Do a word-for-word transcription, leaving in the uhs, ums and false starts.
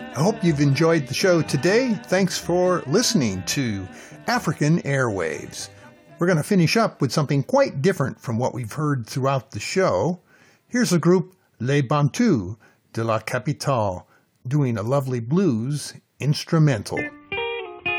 I hope you've enjoyed the show today. Thanks for listening to African Airwaves. We're going to finish up with something quite different from what we've heard throughout the show. Here's the group Les Bantus de la Capitale doing a lovely blues instrumental.